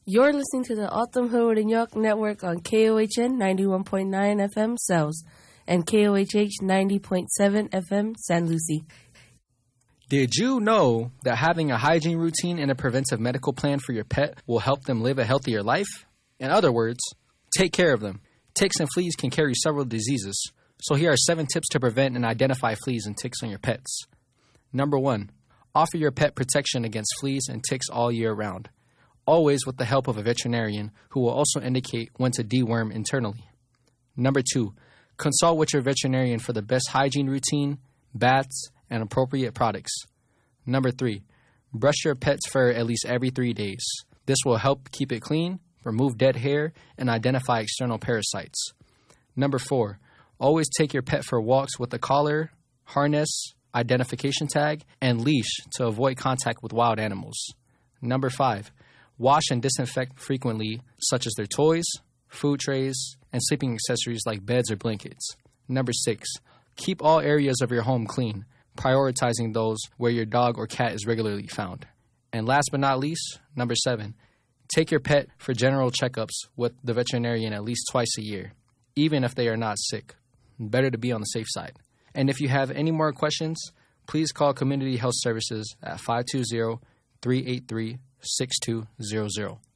You're listening to the Autumn Hood and York Network on KOHN 91.9 FM Cells and KOHH 90.7 FM San Lucie. Did you know that having a hygiene routine and a preventive medical plan for your pet will help them live a healthier life? In other words, take care of them. Ticks and fleas can carry several diseases, so here are 7 tips to prevent and identify fleas and ticks on your pets. Number 1, offer your pet protection against fleas and ticks all year round, always with the help of a veterinarian who will also indicate when to deworm internally. Number 2, consult with your veterinarian for the best hygiene routine, baths, and appropriate products. Number 3, brush your pet's fur at least every 3 days. This will help keep it clean, remove dead hair, and identify external parasites. Number 4, always take your pet for walks with a collar, harness, identification tag, and leash to avoid contact with wild animals. Number 5, wash and disinfect frequently, such as their toys, food trays, and sleeping accessories like beds or blankets. Number 6, keep all areas of your home clean, prioritizing those where your dog or cat is regularly found. And last but not least, number 7, take your pet for general checkups with the veterinarian at least twice a year, even if they are not sick. Better to be on the safe side. And if you have any more questions, please call Community Health Services at 520-383-6200.